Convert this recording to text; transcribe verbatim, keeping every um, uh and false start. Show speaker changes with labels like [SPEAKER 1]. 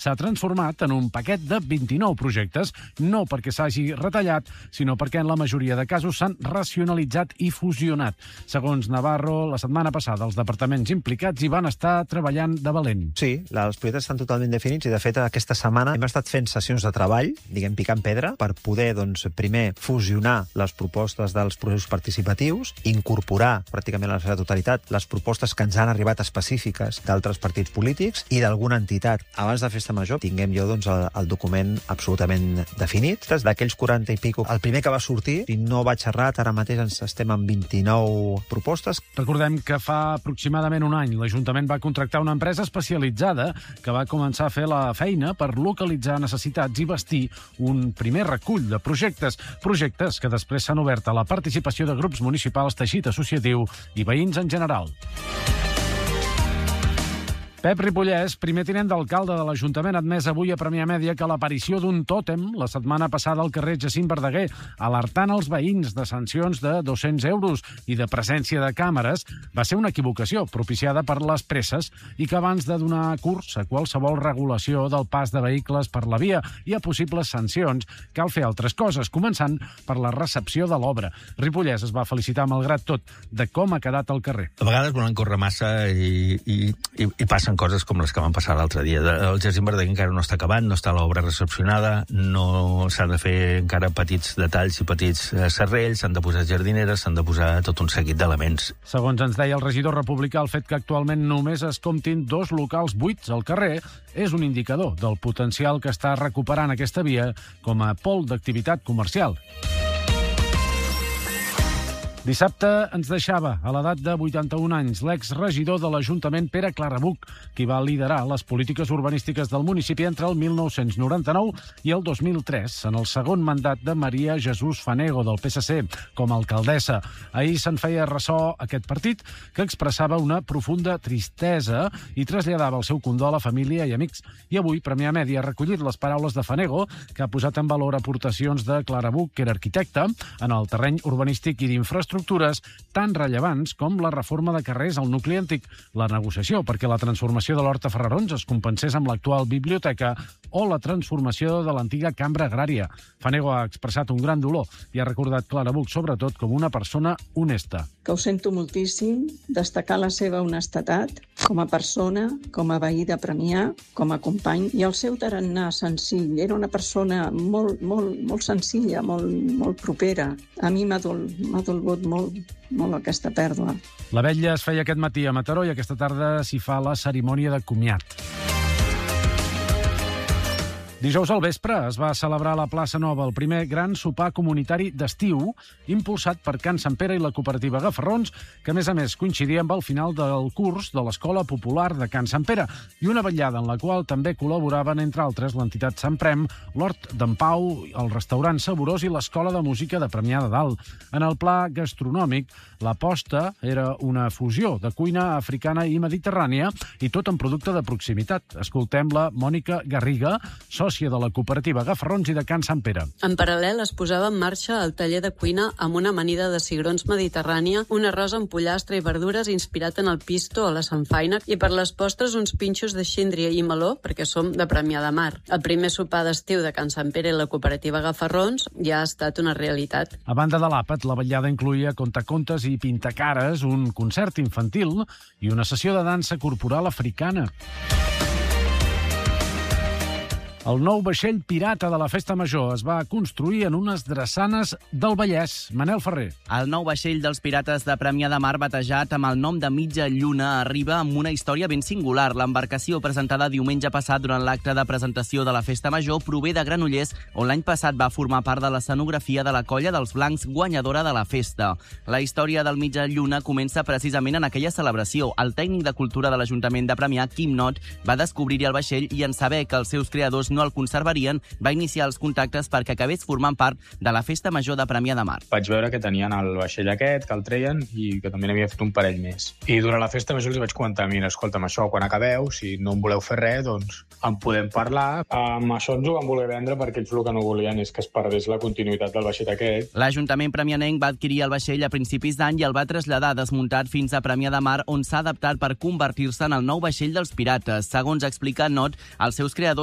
[SPEAKER 1] s'ha transformat en un paquet de vint-i-nou projectes, no perquè s'hagi retallat, sinó perquè en la majoria de casos s'han racionalitzat i fusionat. Segons Navarro, la setmana passada els departaments implicats hi van estar treballant de valent.
[SPEAKER 2] Sí, els projectes estan totalment definits i, de fet, aquesta setmana hem estat fent sessions de treball, diguem, picant pedra, per poder, doncs, primer fusionar les propostes dels processos participatius, incorporar pràcticament a la seva totalitat les propostes que ens han arribat específiques d'altres partits polítics i d'alguna entitat. Abans de Festa Major tinguem jo, doncs, el, el document absolutament definit. D'aquells quaranta i pico, el primer que va sortir, i no vaig errat, ara mateix ens estem en vint-i-nou propostes.
[SPEAKER 1] Recordem que fa aproximadament un any l'Ajuntament va contractar una empresa especialitzada que va començar a fer la feina per localitzar necessitats i bastir un primer recull de projectes, projectes que després s'han obert a la participació de grups municipals, teixit associatiu i veïns en general. Pep Ripollès, primer tinent d'alcalde de l'Ajuntament, ha admès avui a Premià Mèdia que l'aparició d'un tòtem la setmana passada al carrer Jacint Verdaguer, alertant els veïns de sancions de dos-cents euros i de presència de càmeres, va ser una equivocació propiciada per les presses i que abans de donar curs a qualsevol regulació del pas de vehicles per la via i a possibles sancions, cal fer altres coses, començant per la recepció de l'obra. Ripollès es va felicitar, malgrat tot, de com ha quedat el carrer.
[SPEAKER 3] A vegades volem córrer massa i, i, i, i passen coses com les que van passar l'altre dia. El Jacint Verdaguer encara no està acabat, no està l'obra recepcionada, no s'han de fer encara petits detalls i petits serrells, s'han de posar jardineres, s'han de posar tot un seguit d'elements.
[SPEAKER 1] Segons ens deia el regidor republicà, el fet que actualment només es comptin dos locals buits al carrer és un indicador del potencial que està recuperant aquesta via com a pol d'activitat comercial. Dissabte ens deixava, a l'edat de vuitanta-un anys, l'exregidor de l'Ajuntament Pere Clarabuc, qui va liderar les polítiques urbanístiques del municipi entre el mil nou-cents noranta-nou i el dos mil tres, en el segon mandat de Maria Jesús Fanego, del P S C, com a alcaldessa. Ahir se'n feia ressò aquest partit, que expressava una profunda tristesa i traslladava el seu condol a família i amics. I avui Premià Mèdia ha recollit les paraules de Fanego, que ha posat en valor aportacions de Clarabuc, que era arquitecte, en el terreny urbanístic i d'infraestructures estructures tan rellevants com la reforma de carrers al nucli antic, la negociació perquè la transformació de l'Horta Ferrarons es compensés amb l'actual biblioteca o la transformació de l'antiga cambra agrària. Fanego ha expressat un gran dolor i ha recordat Clarabuc, sobretot, com una persona honesta.
[SPEAKER 4] Que ho sento moltíssim, destacar la seva honestedat com a persona, com a veí de Premià, com a company, i el seu tarannà senzill. Era una persona molt, molt, molt senzilla, molt, molt propera. A mi m'ha dol, m'ha dolgut molt, molt aquesta pèrdua.
[SPEAKER 1] La vetlla es feia aquest matí a Mataró i aquesta tarda s'hi fa la cerimònia de comiat. Dijous al vespre es va celebrar a la plaça Nova el primer gran sopar comunitari d'estiu impulsat per Can Sant Pere i la cooperativa Gafarrons, que a més a més coincidia amb el final del curs de l'Escola Popular de Can Sant Pere i una vetllada en la qual també col·laboraven, entre altres, l'entitat Sant Prem, l'Hort d'en Pau, el restaurant Saborós i l'Escola de Música de Premià de Dalt. En el pla gastronòmic, l'aposta era una fusió de cuina africana i mediterrània i tot en producte de proximitat. Escoltem la Mònica Garriga, sòcia de la cooperativa Gafarrons i de Can Sant Pere.
[SPEAKER 5] En paral·lel es posava en marxa el taller de cuina amb una amanida de cigrons mediterrània, un arròs amb pollastre i verdures inspirat en el pisto o la samfaina i per les postres uns pinxos de síndria i meló perquè som de Premià de Mar. El primer sopar d'estiu de Can Sant Pere i la cooperativa Gafarrons ja ha estat una realitat.
[SPEAKER 1] A banda de l'àpat, la vetllada incluïa contacontes i pintacares, un concert infantil i una sessió de dansa corporal africana. El nou vaixell pirata de la Festa Major es va construir en unes drassanes del Vallès. Manel Ferrer.
[SPEAKER 6] El nou vaixell dels pirates de Premià de Mar, batejat amb el nom de Mitja Lluna, arriba amb una història ben singular. L'embarcació, presentada diumenge passat durant l'acte de presentació de la Festa Major, prové de Granollers, on l'any passat va formar part de l'escenografia de la Colla dels Blancs, guanyadora de la festa. La història del Mitja Lluna comença precisament en aquella celebració. El tècnic de cultura de l'Ajuntament de Premià, Quim Not, va descobrir-hi el vaixell i en saber que els seus creadors no el conservarien, va iniciar els contactes perquè acabés formant part de la Festa Major de Premià de Mar.
[SPEAKER 7] Vaig veure que tenien el vaixell aquest, que el treien i que també n'havia fet un parell més. I durant la Festa Major els vaig comentar, mira, escolta'm, això, quan acabeu, si no en voleu fer res, doncs en podem parlar. Amb això ens ho van voler vendre perquè ells el que no volien és que es perdés la continuïtat del vaixell aquest.
[SPEAKER 6] L'Ajuntament premianenc va adquirir el vaixell a principis d'any i el va traslladar desmuntat fins a Premià de Mar, on s'ha adaptat per convertir-se en el nou vaixell dels pirates. Segons explica Not, els seus creadors